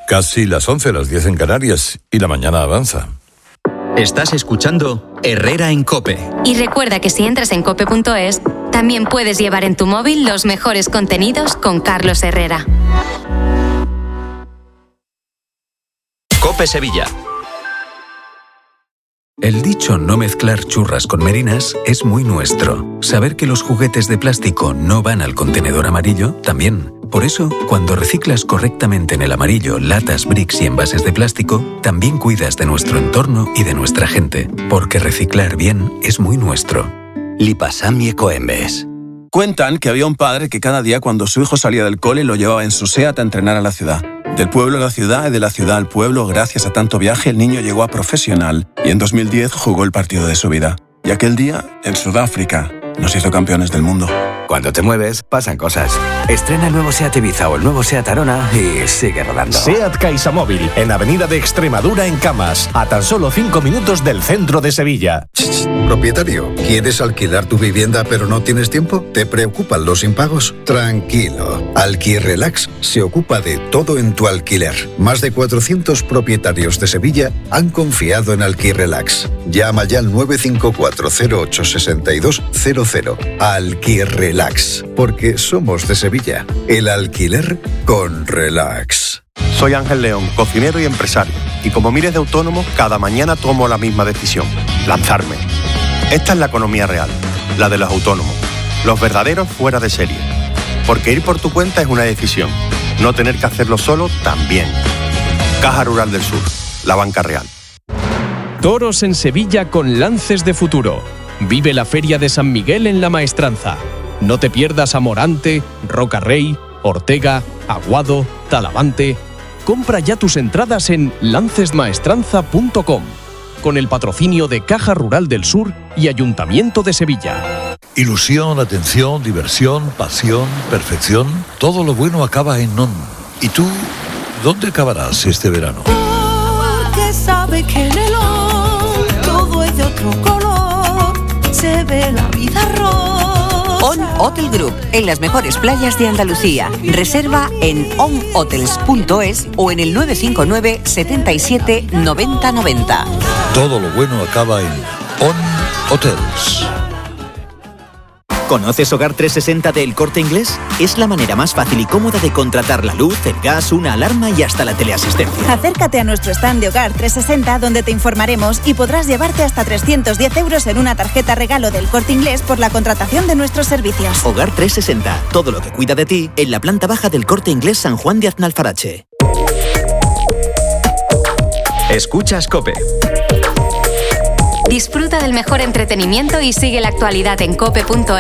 Casi las 11, las 10 en Canarias, y la mañana avanza. Estás escuchando Herrera en COPE. Y recuerda que si entras en cope.es, también puedes llevar en tu móvil los mejores contenidos con Carlos Herrera. COPE Sevilla. El dicho no mezclar churras con merinas es muy nuestro. Saber que los juguetes de plástico no van al contenedor amarillo, también. Por eso, cuando reciclas correctamente en el amarillo latas, bricks y envases de plástico, también cuidas de nuestro entorno y de nuestra gente. Porque reciclar bien es muy nuestro. Lipasam y Ecoembes. Cuentan que había un padre que cada día cuando su hijo salía del cole lo llevaba en su SEAT a entrenar a la ciudad. Del pueblo a la ciudad y de la ciudad al pueblo, gracias a tanto viaje, el niño llegó a profesional y en 2010 jugó el partido de su vida. Y aquel día, en Sudáfrica, nos hizo campeones del mundo. Cuando te mueves, pasan cosas. Estrena el nuevo SEAT Ibiza o el nuevo SEAT Arona y sigue rodando. SEAT CaixaMóvil, en Avenida de Extremadura, en Camas, a tan solo 5 minutos del centro de Sevilla. Propietario, ¿quieres alquilar tu vivienda pero no tienes tiempo? ¿Te preocupan los impagos? Tranquilo. Alquirrelax se ocupa de todo en tu alquiler. Más de 400 propietarios de Sevilla han confiado en Alquirrelax. Llama ya al 954-08-6200. Alquirrelax, porque somos de Sevilla. El alquiler con relax. Soy Ángel León, cocinero y empresario. Y como miles de autónomos, cada mañana tomo la misma decisión: lanzarme. Esta es la economía real, la de los autónomos, los verdaderos fuera de serie. Porque ir por tu cuenta es una decisión, no tener que hacerlo solo también. Caja Rural del Sur, la banca real. Toros en Sevilla con lances de futuro. Vive la Feria de San Miguel en La Maestranza. No te pierdas a Morante, Roca Rey, Ortega, Aguado, Talavante. Compra ya tus entradas en lancesmaestranza.com. Con el patrocinio de Caja Rural del Sur y Ayuntamiento de Sevilla. Ilusión, atención, diversión, pasión, perfección. Todo lo bueno acaba en ON. ¿Y tú, dónde acabarás este verano? Porque sabe que en el ON todo es de otro color. Se ve la vida rosa. ON Hotel Group, en las mejores playas de Andalucía. Reserva en onhotels.es o en el 959 77 90 90. Todo lo bueno acaba en ON Hotels. ¿Conoces Hogar 360 de El Corte Inglés? Es la manera más fácil y cómoda de contratar la luz, el gas, una alarma y hasta la teleasistencia. Acércate a nuestro stand de Hogar 360 donde te informaremos y podrás llevarte hasta 310 euros en una tarjeta regalo del Corte Inglés por la contratación de nuestros servicios. Hogar 360, todo lo que cuida de ti en la planta baja del Corte Inglés San Juan de Aznalfarache. Escuchas COPE. Disfruta del mejor entretenimiento y sigue la actualidad en cope.es.